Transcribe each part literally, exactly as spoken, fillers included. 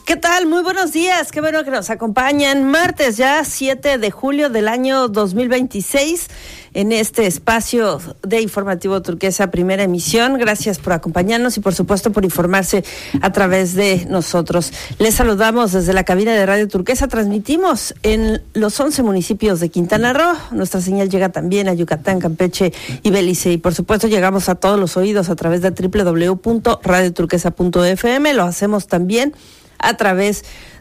¿Qué tal? Muy buenos días, qué bueno que nos acompañan. Martes ya siete de julio del año dos mil veintiséis en este espacio de Informativo Turquesa, primera emisión. Gracias por acompañarnos y por supuesto por informarse a través de nosotros. Les saludamos desde la cabina de Radio Turquesa. Transmitimos en los once municipios de Quintana Roo. Nuestra señal llega también a Yucatán, Campeche y Belice. Y por supuesto llegamos a todos los oídos a través de doble u doble u doble u punto radio turquesa punto efe eme. Lo hacemos también a través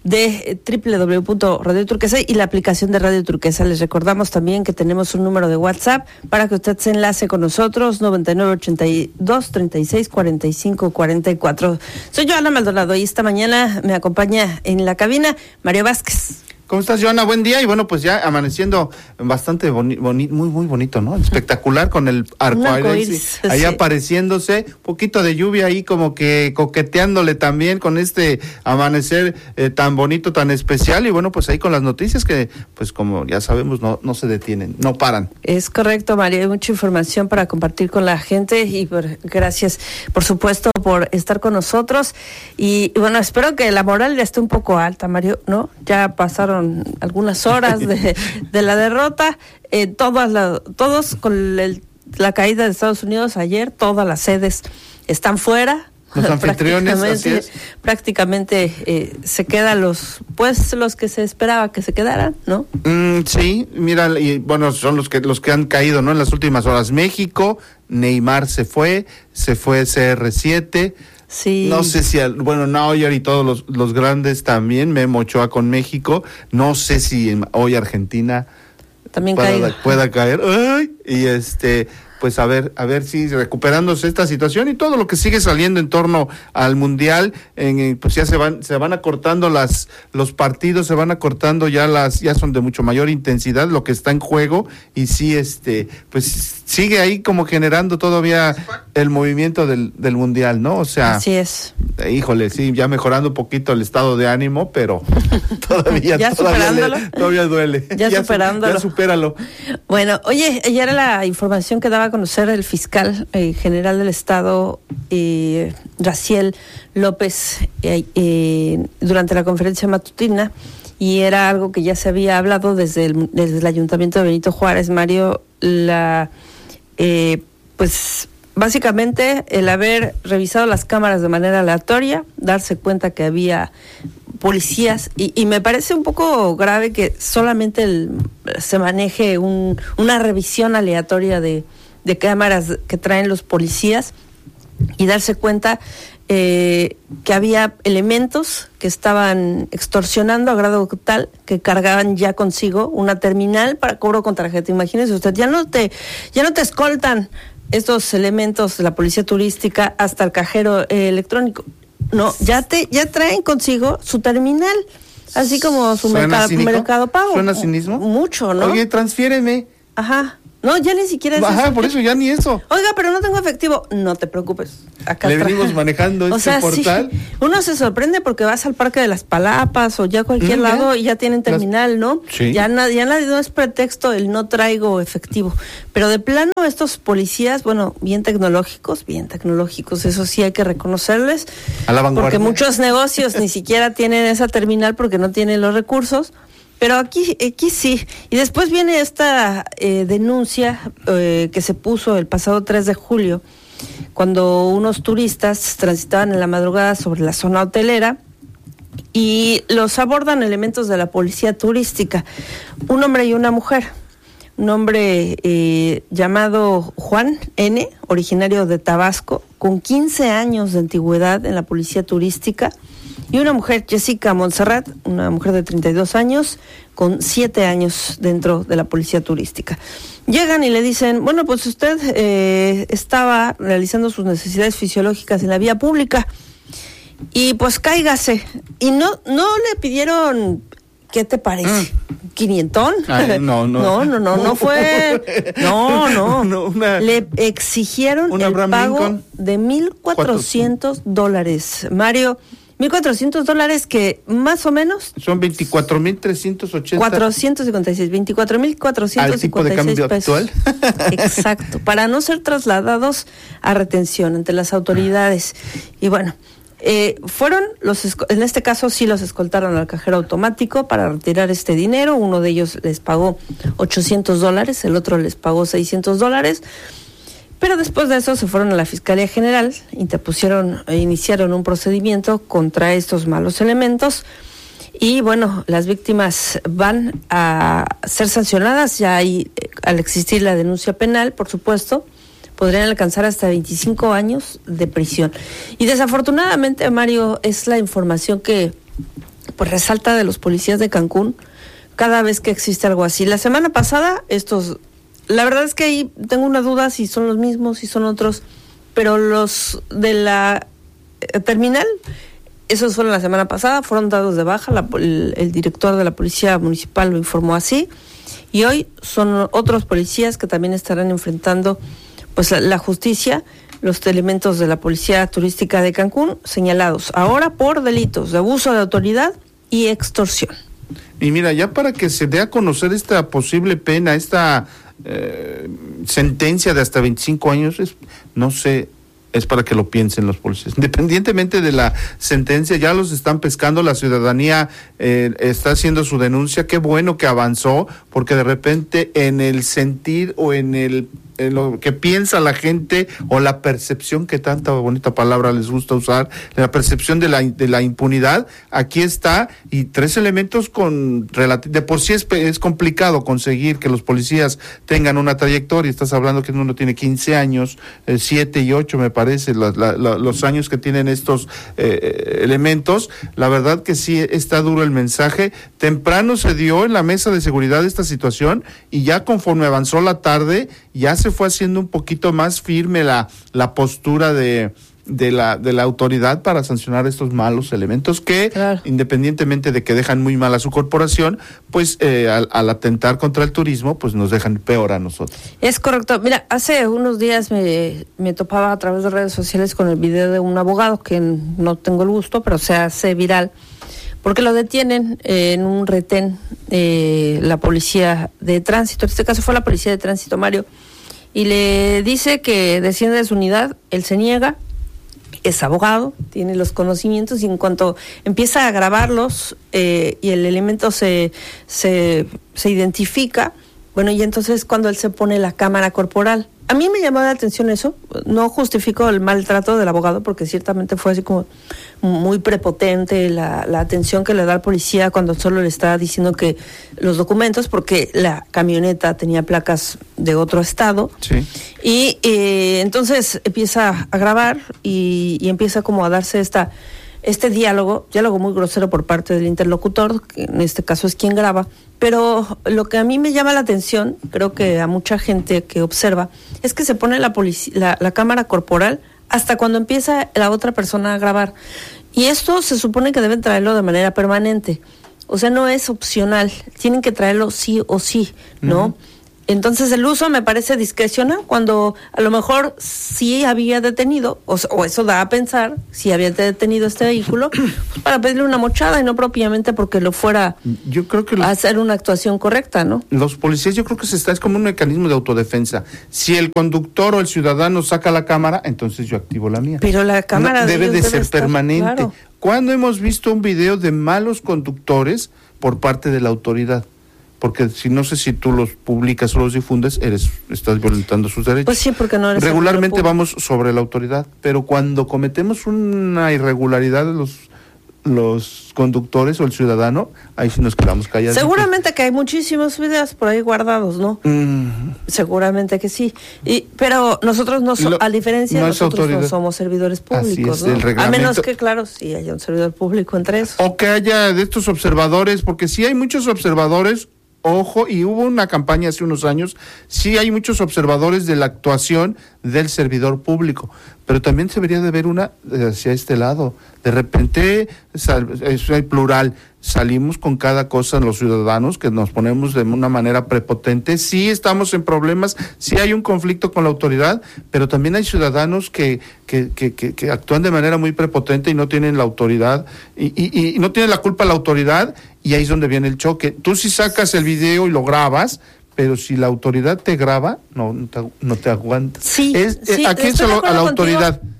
de doble u doble u doble u punto radio turquesa y la aplicación de Radio Turquesa. Les recordamos también que tenemos un número de WhatsApp para que usted se enlace con nosotros, noventa y nueve, ochenta y dos, treinta y seis, cuarenta y cinco, cuarenta y cuatro. Soy Joana Maldonado y esta mañana me acompaña en la cabina Mario Vázquez. ¿Cómo estás, Joana? Buen día. Y bueno, pues ya amaneciendo bastante bonito, boni- muy, muy bonito, ¿no? Espectacular con el arcoíris ahí sí. Apareciéndose. Un poquito de lluvia ahí como que coqueteándole también con este amanecer eh, tan bonito, tan especial. Y bueno, pues ahí con las noticias que, pues como ya sabemos, no, no se detienen, no paran. Es correcto, María. Hay mucha información para compartir con la gente y por, gracias, por supuesto, por estar con nosotros. Y, y bueno, espero que la moral ya esté un poco alta, Mario, ¿no? Ya pasaron algunas horas de, de la derrota, eh, todas la, todos con el, la caída de Estados Unidos ayer, todas las sedes están fuera. Los anfitriones, así es. Prácticamente eh, se quedan los, pues los que se esperaba que se quedaran, ¿no? Mm, sí, mira, y bueno, son los que los que han caído, ¿no? En las últimas horas. México, Neymar se fue, se fue ce erre siete. Sí. No sé si, bueno, Neuer y todos los, los grandes también, Memo Ochoa con México, no sé si hoy Argentina también pueda, pueda caer. Ay, y este, pues a ver, a ver si recuperándose esta situación y todo lo que sigue saliendo en torno al Mundial, en, pues ya se van, se van acortando las, los partidos, se van acortando ya las, ya son de mucho mayor intensidad lo que está en juego, y sí, este, pues sigue ahí como generando todavía el movimiento del, del Mundial, ¿no? O sea, así es. Híjole, sí, ya mejorando un poquito el estado de ánimo, pero todavía, ya todavía, superándolo. Le, todavía duele. Ya, ya superándolo. Ya supéralo. Bueno, oye, ya era la información que daba a conocer el fiscal eh, general del estado, eh, Raciel López, eh, eh, durante la conferencia matutina, y era algo que ya se había hablado desde el, desde el ayuntamiento de Benito Juárez, Mario, la eh, pues básicamente el haber revisado las cámaras de manera aleatoria, darse cuenta que había policías, y, y me parece un poco grave que solamente el, se maneje un, una revisión aleatoria de, de cámaras que traen los policías, y darse cuenta eh, que había elementos que estaban extorsionando a grado tal que cargaban ya consigo una terminal para cobro con tarjeta. Imagínese usted, ya no te, ya no te escoltan estos elementos de la policía turística hasta el cajero eh, electrónico. No, ya te, ya traen consigo su terminal, así como su mercado, mercado pago. ¿Suena cinismo? Mucho, ¿no? Oye, transfiéreme. Ajá. No, ya ni siquiera es Ajá, eso. por eso ya ni eso. Oiga, pero no tengo efectivo. No te preocupes. Acá le tra- venimos manejando este o sea, portal. Sí. Uno se sorprende porque vas al Parque de las Palapas o ya a cualquier mm, lado y ya tienen terminal, las... ¿no? Sí. Ya nadie, ya nadie, no es pretexto el no traigo efectivo. Pero de plano estos policías, bueno, bien tecnológicos, bien tecnológicos, eso sí hay que reconocerles. A la vanguardia. Porque muchos negocios ni siquiera tienen esa terminal porque no tienen los recursos. Pero aquí, aquí sí. Y después viene esta eh, denuncia eh, que se puso el pasado tres de julio, cuando unos turistas transitaban en la madrugada sobre la zona hotelera y los abordan elementos de la policía turística, un hombre y una mujer. Un hombre eh, llamado Juan N., originario de Tabasco, con quince años de antigüedad en la policía turística, y una mujer, Jessica Montserrat, una mujer de treinta y dos años, con siete años dentro de la policía turística. Llegan y le dicen, bueno, pues usted eh, estaba realizando sus necesidades fisiológicas en la vía pública, y pues cáigase. Y no, no le pidieron, ¿qué te parece? Mm. ¿Quinientón? Ay, no, no. no, no, no, no fue. No, no. no una, le exigieron el Abraham pago Lincoln. de mil cuatrocientos dólares. Mario, mil cuatrocientos dólares que más o menos son veinticuatro mil trescientos ochenta. cuatrocientos cincuenta y seis, veinticuatro mil cuatrocientos cincuenta y seis pesos. Exacto, para no ser trasladados a retención ante las autoridades. Y bueno, Eh, fueron, los en este caso sí los escoltaron al cajero automático para retirar este dinero. Uno de ellos les pagó ochocientos dólares, el otro les pagó seiscientos dólares. Pero después de eso se fueron a la Fiscalía General, interpusieron e iniciaron un procedimiento contra estos malos elementos. Y bueno, las víctimas van a ser sancionadas. Ya hay, al existir la denuncia penal, por supuesto, podrían alcanzar hasta veinticinco años de prisión. Y desafortunadamente, Mario, es la información que pues resalta de los policías de Cancún cada vez que existe algo así. La semana pasada, estos, la verdad es que ahí tengo una duda si son los mismos, si son otros, pero los de la eh, terminal, esos fueron la semana pasada, fueron dados de baja, la, el, el director de la Policía Municipal lo informó así, y hoy son otros policías que también estarán enfrentando pues la, la justicia, los elementos de la Policía Turística de Cancún, señalados ahora por delitos de abuso de autoridad y extorsión. Y mira, ya para que se dé a conocer esta posible pena, esta eh, sentencia de hasta veinticinco años, es, no sé, es para que lo piensen los policías. Independientemente de la sentencia, ya los están pescando, la ciudadanía eh, está haciendo su denuncia. Qué bueno que avanzó, porque de repente en el sentir o en el en lo que piensa la gente o la percepción, que tanta bonita palabra les gusta usar, la percepción de la de la impunidad, aquí está, y tres elementos con relati- de por sí es, es complicado conseguir que los policías tengan una trayectoria. Estás hablando que uno tiene quince años, eh, siete y ocho me parece, la, la, la, los años que tienen estos eh, elementos. La verdad que sí está duro el mensaje. Temprano se dio en la mesa de seguridad esta situación, y ya conforme avanzó la tarde, ya se fue haciendo un poquito más firme la, la postura de, de la de la autoridad para sancionar estos malos elementos que, claro, independientemente de que dejan muy mal a su corporación, pues eh, al, al atentar contra el turismo, pues nos dejan peor a nosotros. Es correcto. Mira, hace unos días me, me topaba a través de redes sociales con el video de un abogado que no tengo el gusto, pero se hace viral, porque lo detienen eh, en un retén eh, la policía de tránsito. En este caso fue la policía de tránsito, Mario, y le dice que desciende de su unidad. Él se niega, es abogado, tiene los conocimientos, y en cuanto empieza a grabarlos eh, y el elemento se, se, se identifica, bueno, y entonces cuando él se pone la cámara corporal. A mí me llamó la atención eso. No justifico el maltrato del abogado, porque ciertamente fue así como muy prepotente la, la atención que le da al policía cuando solo le está diciendo que los documentos, porque la camioneta tenía placas de otro estado. Sí. Y eh, entonces empieza a grabar y, y empieza como a darse esta este diálogo, diálogo muy grosero por parte del interlocutor, que en este caso es quien graba. Pero lo que a mí me llama la atención, creo que a mucha gente que observa, es que se pone la, polic- la, la cámara corporal hasta cuando empieza la otra persona a grabar. Y esto se supone que deben traerlo de manera permanente. O sea, no es opcional, tienen que traerlo sí o sí, ¿no? Uh-huh. Entonces el uso me parece discrecional, cuando a lo mejor sí había detenido, o, o eso da a pensar, si había detenido este vehículo, pues para pedirle una mochada y no propiamente porque lo fuera yo creo que los, a hacer una actuación correcta, ¿no? Los policías, yo creo que se está, es como un mecanismo de autodefensa. Si el conductor o el ciudadano saca la cámara, entonces yo activo la mía. Pero la cámara no, de debe de debe ser estar, permanente. Claro. ¿Cuándo hemos visto un video de malos conductores por parte de la autoridad? Porque si no sé si tú los publicas o los difundes, eres estás violentando sus derechos. Pues sí, porque no eres. Regularmente vamos sobre la autoridad, pero cuando cometemos una irregularidad de los los conductores o el ciudadano, ahí sí nos quedamos callados. Seguramente que hay muchísimos videos por ahí guardados, ¿no? Mm. Seguramente que sí. Y, pero nosotros no, so, Lo, a diferencia no nosotros no somos servidores públicos, Así es, ¿no? A menos que, claro, sí haya un servidor público entre esos. O que haya de estos observadores, porque sí hay muchos observadores. Ojo, y hubo una campaña hace unos años, sí hay muchos observadores de la actuación del servidor público, pero también se debería de ver una hacia este lado. De repente, es el plural, salimos con cada cosa los ciudadanos, que nos ponemos de una manera prepotente. Sí estamos en problemas, sí hay un conflicto con la autoridad, pero también hay ciudadanos que que, que, que, que actúan de manera muy prepotente y no tienen la autoridad, y, y, y no tienen la culpa la autoridad, y ahí es donde viene el choque. Tú sí sacas el video y lo grabas, pero si la autoridad te graba, no, no te, no te aguanta. Sí, es, sí, aquí es a, lo, a la autoridad. Contigo.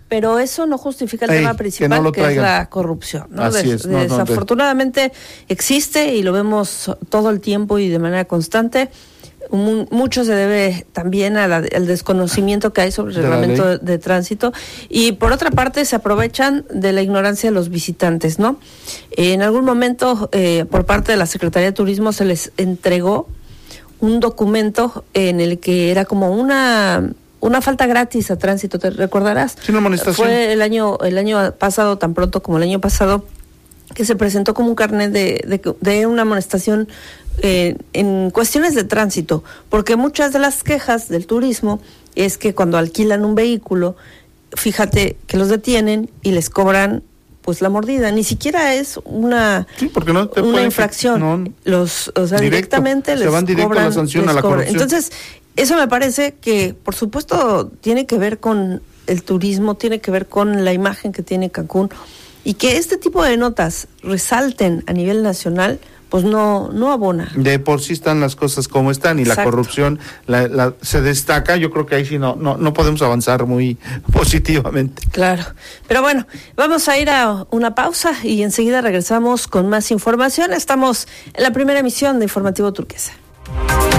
pero eso no justifica el Ey, tema que principal, no que, lo es traigan. la corrupción, ¿no? Así Des- es, no, no, desafortunadamente existe y lo vemos todo el tiempo y de manera constante. Mu- Mucho se debe también a la- al desconocimiento que hay sobre el De la reglamento de, ley. de tránsito, y por otra parte se aprovechan de la ignorancia de los visitantes, ¿no? En algún momento eh, por parte de la Secretaría de Turismo se les entregó un documento en el que era como una una falta gratis a tránsito, ¿te recordarás? Sí, una amonestación. Fue el año el año pasado, tan pronto como el año pasado, que se presentó como un carnet de, de, de una amonestación eh, en cuestiones de tránsito, porque muchas de las quejas del turismo es que cuando alquilan un vehículo, fíjate que los detienen y les cobran pues la mordida, ni siquiera es una Sí, porque no te una pueden- infracción, no, los o sea, directo, directamente se les van directo a la cobran, sanción, les a la cobran. corrupción. Entonces, eso me parece que por supuesto tiene que ver con el turismo, tiene que ver con la imagen que tiene Cancún, y que este tipo de notas resalten a nivel nacional, pues no no abona. De por sí están las cosas como están y Exacto. la corrupción la, la- se destaca. Yo creo que ahí sí no, no, no podemos avanzar muy positivamente. Claro. Pero bueno, vamos a ir a una pausa y enseguida regresamos con más información. Estamos en la primera emisión de Informativo Turquesa.